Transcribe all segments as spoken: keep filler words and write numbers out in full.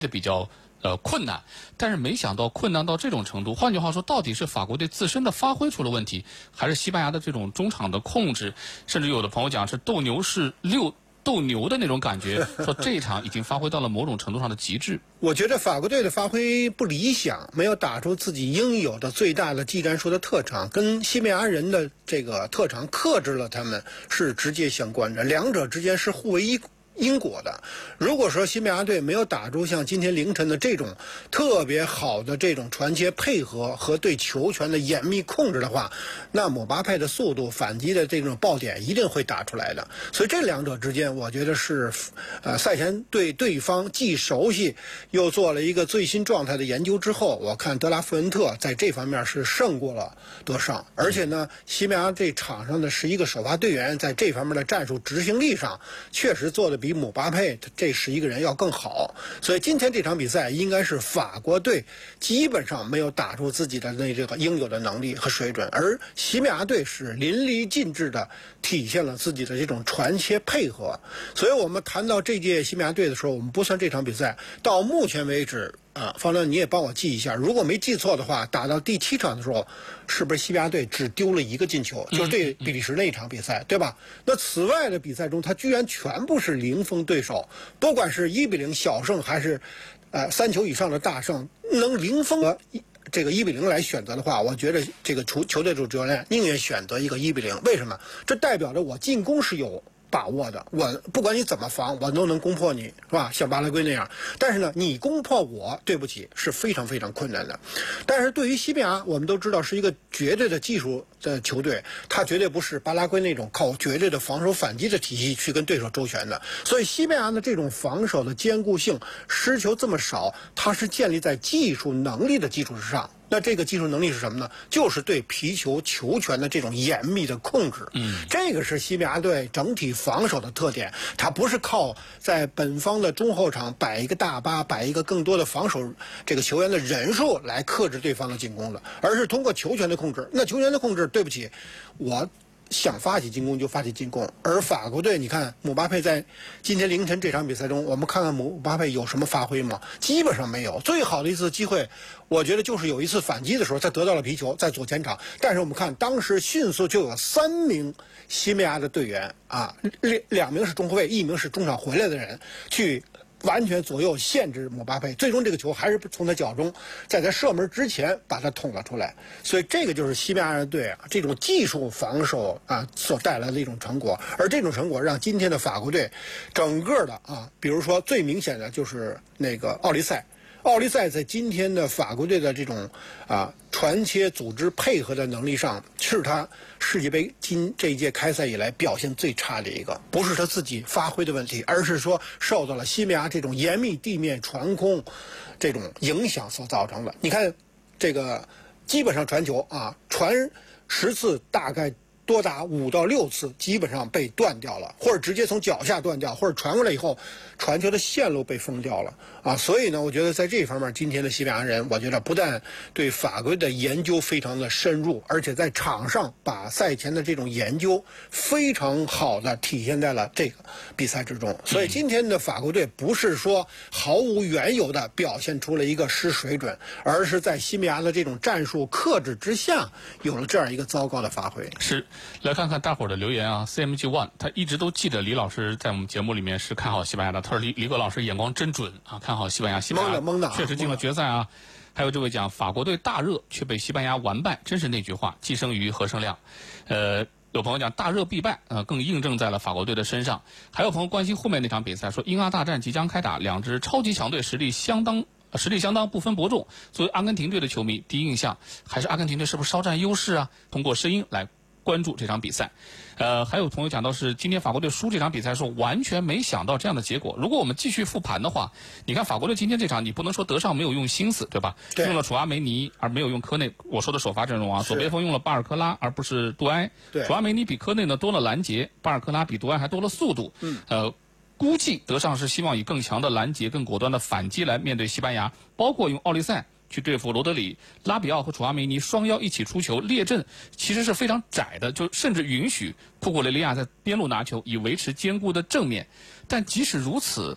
的比较呃困难，但是没想到困难到这种程度。换句话说，到底是法国队自身的发挥出了问题，还是西班牙的这种中场的控制，甚至有的朋友讲是斗牛士六斗牛的那种感觉，说这一场已经发挥到了某种程度上的极致。 我觉得法国队的发挥不理想，没有打出自己应有的最大的技战术的特长，跟西班牙人的这个特长克制了他们，是直接相关的，两者之间是互为因因果的。如果说西班牙队没有打出像今天凌晨的这种特别好的这种传切配合和对球权的严密控制的话，那姆巴佩的速度反击的这种爆点一定会打出来的。所以这两者之间，我觉得是呃赛前对对方既熟悉又做了一个最新状态的研究之后，我看德拉富恩特在这方面是胜过了德尚。而且呢，西班牙这场上的十一个首发队员在这方面的战术执行力上确实做的比姆巴佩这十一个人要更好。所以今天这场比赛应该是法国队基本上没有打出自己的那这个应有的能力和水准，而西班牙队是淋漓尽致的体现了自己的这种传切配合。所以我们谈到这届西班牙队的时候，我们不算这场比赛，到目前为止啊，方亮你也帮我记一下，如果没记错的话，打到第七场的时候，是不是西班牙队只丢了一个进球，就是对比利时那一场比赛，对吧？那此外的比赛中，他居然全部是零封对手，不管是一比零小胜还是呃三球以上的大胜，能零封这个一比零来选择的话，我觉得这个球球队主教练宁愿选择一个一比零。为什么？这代表着我进攻是有把握的，我不管你怎么防，我都能攻破你，是吧？像巴拉圭那样。但是呢，你攻破我，对不起，是非常非常困难的。但是对于西班牙，我们都知道是一个绝对的技术的球队，他绝对不是巴拉圭那种靠绝对的防守反击的体系去跟对手周旋的。所以西班牙的这种防守的坚固性，失球这么少，它是建立在技术能力的基础之上。那这个技术能力是什么呢？就是对皮球球权的这种严密的控制。嗯，这个是西班牙队整体防守的特点。它不是靠在本方的中后场摆一个大巴，摆一个更多的防守这个球员的人数来克制对方的进攻的，而是通过球权的控制。那球权的控制，对不起，我想发起进攻就发起进攻。而法国队，你看姆巴佩在今天凌晨这场比赛中，我们看看姆巴佩有什么发挥吗？基本上没有。最好的一次机会，我觉得就是有一次反击的时候，他得到了皮球，在左前场。但是我们看当时迅速就有三名西班牙的队员啊，两两名是中后卫，一名是中场回来的人去完全左右限制姆巴佩，最终这个球还是从他脚中，在他射门之前把他捅了出来。所以这个就是西班牙队啊这种技术防守啊所带来的一种成果，而这种成果让今天的法国队整个的啊，比如说最明显的就是那个奥利赛。奥利赛在今天的法国队的这种啊传切组织配合的能力上，是他世界杯今这一届开赛以来表现最差的一个。不是他自己发挥的问题，而是说受到了西班牙这种严密地面传控这种影响所造成的。你看这个基本上传球啊，传十次大概多达五到六次基本上被断掉了，或者直接从脚下断掉，或者传过来以后传球的线路被封掉了啊。所以呢，我觉得在这方面今天的西班牙人，我觉得不但对法国的研究非常的深入，而且在场上把赛前的这种研究非常好的体现在了这个比赛之中。所以今天的法国队不是说毫无缘由的表现出了一个失水准，而是在西班牙的这种战术克制之下有了这样一个糟糕的发挥。 是，来看看大伙儿的留言啊 ，C M G One 他一直都记得李老师在我们节目里面是看好西班牙的，他说李李葛老师眼光真准啊，看好西班牙，西班牙懵的懵的确实进了决赛啊。还有这位讲法国队大热却被西班牙完败，真是那句话既生瑜何生亮。呃，有朋友讲大热必败，呃，更印证在了法国队的身上。还有朋友关心后面那场比赛，说英阿大战即将开打，两支超级强队实力相当。实力相当，不分伯仲。作为阿根廷队的球迷，第一印象还是阿根廷队是不是稍占优势啊？通过声音来关注这场比赛。呃，还有朋友讲到是今天法国队输这场比赛，说完全没想到这样的结果。如果我们继续复盘的话，你看法国队今天这场，你不能说德尚没有用心思，对吧？ 对， 用了楚阿梅尼而没有用科内。我说的首发阵容啊，左边锋用了巴尔科拉而不是杜埃。 对， 楚阿梅尼比科内呢多了拦截，巴尔科拉比杜埃还多了速度。嗯，呃。估计德尚是希望以更强的拦截、更果断的反击来面对西班牙，包括用奥利赛去对付罗德里、拉比奥和楚阿梅尼双腰一起出球，列阵其实是非常窄的，就甚至允许库库雷利亚在边路拿球以维持坚固的正面。但即使如此，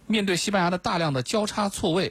面对西班牙的大量的交叉错位，